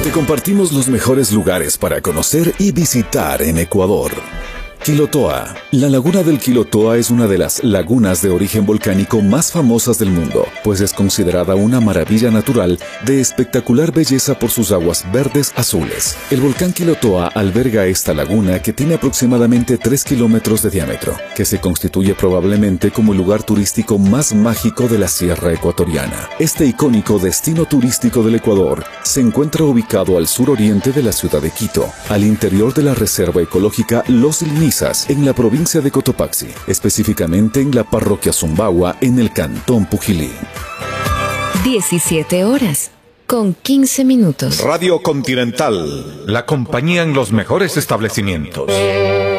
Te compartimos los mejores lugares para conocer y visitar en Ecuador. Quilotoa. La laguna del Quilotoa es una de las lagunas de origen volcánico más famosas del mundo, pues es considerada una maravilla natural de espectacular belleza por sus aguas verdes azules. El volcán Quilotoa alberga esta laguna que tiene aproximadamente 3 kilómetros de diámetro, que se constituye probablemente como el lugar turístico más mágico de la sierra ecuatoriana. Este icónico destino turístico del Ecuador se encuentra ubicado al suroriente de la ciudad de Quito, al interior de la reserva ecológica Los Linizas, en la provincia de Cotopaxi, específicamente en la parroquia Zumbagua, en el cantón Pujilí. 17 horas, con 15 minutos. Radio Continental, la compañía en los mejores establecimientos.